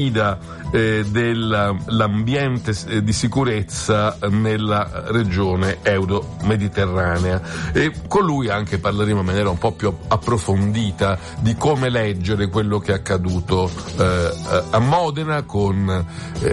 dell'ambiente di sicurezza nella regione euro-mediterranea, e con lui anche parleremo in maniera un po' più approfondita di come leggere quello che è accaduto a Modena con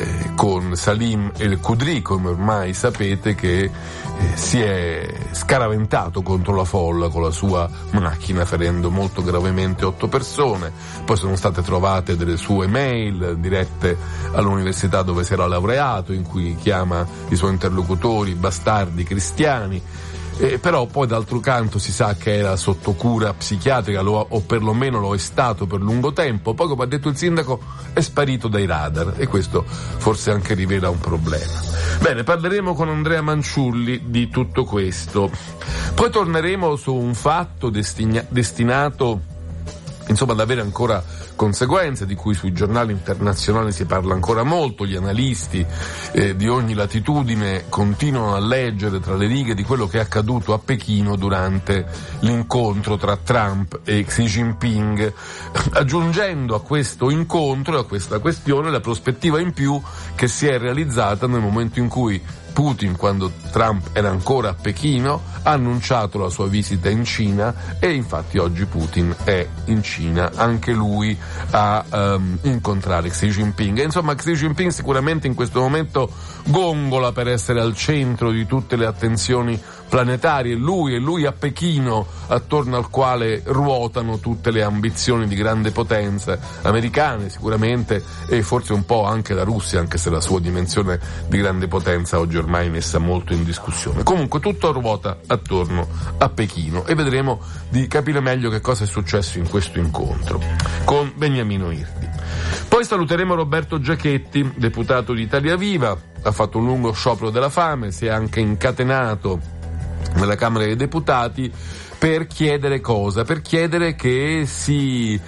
Salim El Khudri, come ormai sapete, che si è scaraventato contro la folla con la sua macchina, ferendo molto gravemente 8 persone. Poi sono state trovate delle sue mail dirette all'università dove si era laureato, in cui chiama i suoi interlocutori bastardi cristiani. Però poi d'altro canto si sa che era sotto cura psichiatrica, o perlomeno lo è stato per lungo tempo. Poi, come ha detto il sindaco, è sparito dai radar, e questo forse anche rivela un problema. Bene, parleremo con Andrea Manciulli di tutto questo. Poi torneremo su un fatto destinato ad avere ancora conseguenze, di cui sui giornali internazionali si parla ancora molto. Gli analisti di ogni latitudine continuano a leggere tra le righe di quello che è accaduto a Pechino durante l'incontro tra Trump e Xi Jinping, aggiungendo a questo incontro e a questa questione la prospettiva in più che si è realizzata nel momento in cui Putin, quando Trump era ancora a Pechino, ha annunciato la sua visita in Cina, e infatti oggi Putin è in Cina, anche lui a incontrare Xi Jinping. E insomma, Xi Jinping sicuramente in questo momento gongola per essere al centro di tutte le attenzioni planetarie, lui a Pechino, attorno al quale ruotano tutte le ambizioni di grande potenza americane sicuramente, e forse un po' anche la Russia, anche se la sua dimensione di grande potenza oggi ormai è messa molto in discussione. Comunque tutto ruota attorno a Pechino, e vedremo di capire meglio che cosa è successo in questo incontro con Beniamino Irdi. Poi saluteremo Roberto Giachetti, deputato di Italia Viva. Ha fatto un lungo sciopero della fame, si è anche incatenato nella Camera dei Deputati per chiedere cosa? Per chiedere che si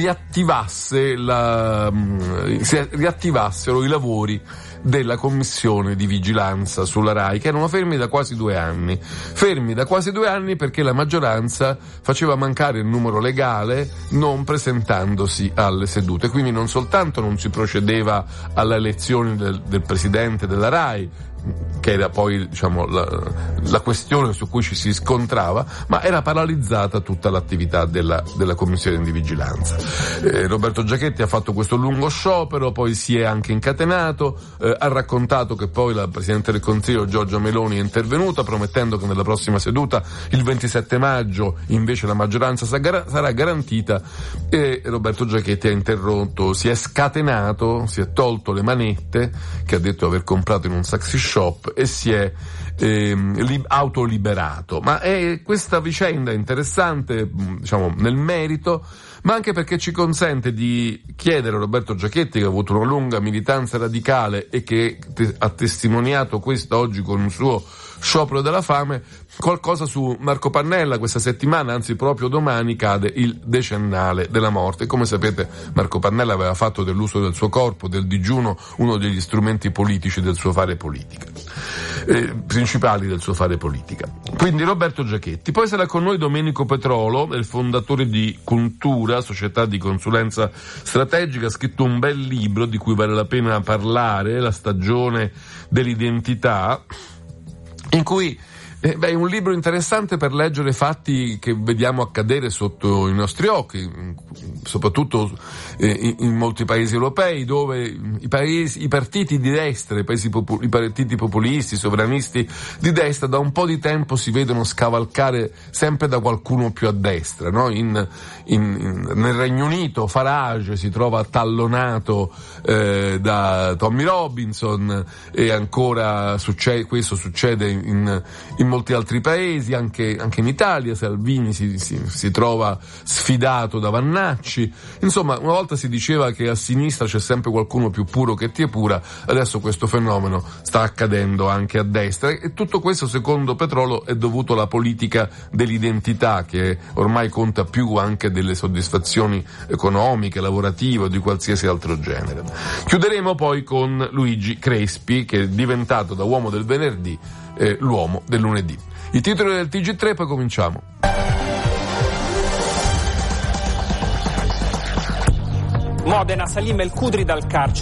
riattivassero i lavori della commissione di vigilanza sulla RAI, che erano fermi da quasi 2 anni. Fermi da quasi 2 anni perché la maggioranza faceva mancare il numero legale non presentandosi alle sedute. Quindi non soltanto non si procedeva alla elezione del presidente della RAI, che era poi la questione su cui ci si scontrava, ma era paralizzata tutta l'attività della commissione di vigilanza. Roberto Giachetti ha fatto questo lungo sciopero, poi si è anche incatenato, ha raccontato che poi la Presidente del Consiglio Giorgia Meloni è intervenuta promettendo che nella prossima seduta, il 27 maggio, invece la maggioranza sarà garantita, e Roberto Giachetti ha interrotto, si è scatenato, si è tolto le manette che ha detto aver comprato in un taxi shop e si è autoliberato. Ma è questa vicenda interessante, nel merito, ma anche perché ci consente di chiedere a Roberto Giachetti, che ha avuto una lunga militanza radicale e che ha testimoniato questo oggi con un suo sciopero della fame, qualcosa su Marco Pannella. Questa settimana, anzi proprio domani, cade il decennale della morte. Come sapete, Marco Pannella aveva fatto dell'uso del suo corpo, del digiuno, uno degli strumenti politici del suo fare politica, principali del suo fare politica. Quindi Roberto Giachetti. Poi sarà con noi Domenico Petrolo, il fondatore di Cultura, società di consulenza strategica. Ha scritto un bel libro di cui vale la pena parlare, La stagione dell'identità, in cui è un libro interessante per leggere fatti che vediamo accadere sotto i nostri occhi, soprattutto in molti paesi europei, dove i partiti di destra, i partiti populisti, sovranisti di destra, da un po' di tempo si vedono scavalcare sempre da qualcuno più a destra, no? Nel Regno Unito Farage si trova tallonato da Tommy Robinson, e ancora questo succede in molti altri paesi, anche in Italia. Salvini si trova sfidato da Vannacci. Insomma, una volta si diceva che a sinistra c'è sempre qualcuno più puro che Tiepura, adesso questo fenomeno sta accadendo anche a destra, e tutto questo, secondo Petrolo, è dovuto alla politica dell'identità, che ormai conta più anche delle soddisfazioni economiche, lavorative o di qualsiasi altro genere. Chiuderemo poi con Luigi Crespi, che è diventato da uomo del venerdì l'uomo del lunedì. I titoli del TG3, poi cominciamo. Modena, Salim El Kudri dal carcere.